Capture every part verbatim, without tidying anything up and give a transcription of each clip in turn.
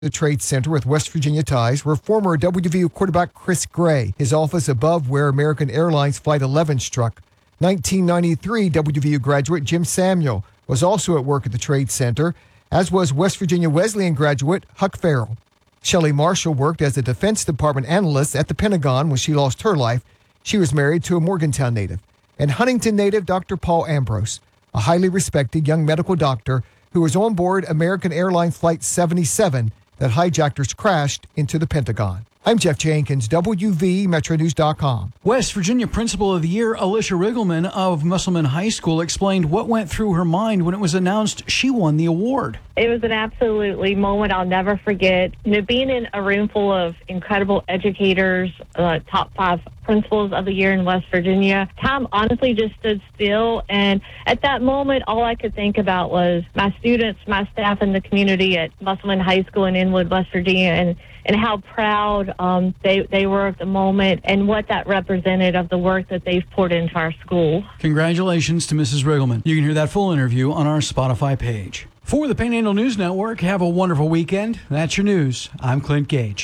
The Trade Center with West Virginia ties were former W V U quarterback Chris Gray, his office above where American Airlines Flight eleven struck. nineteen ninety-three W V U graduate Jim Samuel was also at work at the Trade Center, as was West Virginia Wesleyan graduate Huck Farrell. Shelley Marshall worked as a Defense Department analyst at the Pentagon when she lost her life. She was married to a Morgantown native. And Huntington native Doctor Paul Ambrose, a highly respected young medical doctor who was on board American Airlines Flight seventy-seven that hijackers crashed into the Pentagon. I'm Jeff Jenkins, W V Metro News dot com. West Virginia Principal of the Year Alicia Riggleman of Musselman High School explained what went through her mind when it was announced she won the award. It was an absolutely moment I'll never forget. You know, being in a room full of incredible educators, uh, top five principals of the year in West Virginia, time honestly just stood still. And at that moment, all I could think about was my students, my staff, and the community at Musselman High School in Inwood, West Virginia, and, and how proud um, they, they were of the moment and what that represented of the work that they've poured into our school. Congratulations to Missus Riggleman. You can hear that full interview on our Spotify page. For the Panhandle News Network, have a wonderful weekend. That's your news. I'm Clint Gage.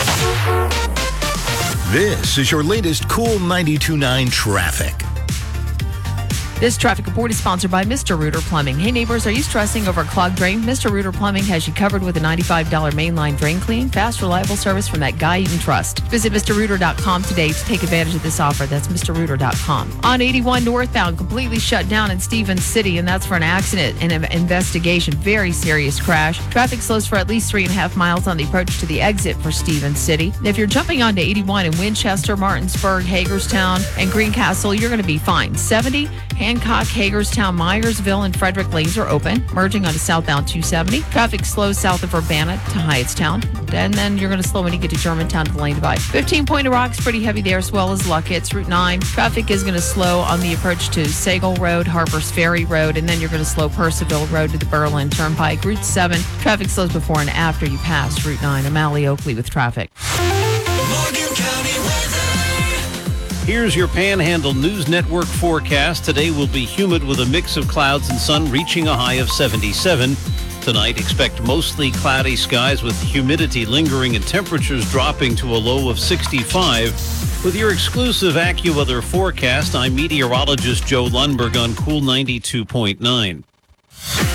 This is your latest Cool ninety-two point nine traffic. This traffic report is sponsored by Mister Rooter Plumbing. Hey neighbors, are you stressing over a clogged drain? Mister Rooter Plumbing has you covered with a ninety-five dollars mainline drain clean. Fast, reliable service from that guy you can trust. Visit Mister Rooter dot com today to take advantage of this offer. That's Mister Rooter dot com. On eighty-one northbound, completely shut down in Stevens City, and that's for an accident and an investigation. Very serious crash. Traffic slows for at least three and a half miles on the approach to the exit for Stevens City. If you're jumping onto eighty-one in Winchester, Martinsburg, Hagerstown, and Greencastle, you're going to be fine. seventy, Hancock, Hagerstown, Myersville, and Frederick Lanes are open, merging onto southbound two seventy. Traffic slows south of Urbana to Hyattstown, and then you're going to slow when you get to Germantown to the lane divide. fifteen Point of Rock's pretty heavy there, as well as Luckett's. Route nine, traffic is going to slow on the approach to Sagal Road, Harper's Ferry Road, and then you're going to slow Percival Road to the Berlin Turnpike. Route seven, traffic slows before and after you pass Route nine. I'm Allie Oakley with traffic. Morgan County weather. Here's your Panhandle News Network forecast. Today will be humid with a mix of clouds and sun, reaching a high of seventy-seven. Tonight, expect mostly cloudy skies with humidity lingering and temperatures dropping to a low of sixty-five. With your exclusive AccuWeather forecast, I'm meteorologist Joe Lundberg on Cool ninety-two point nine.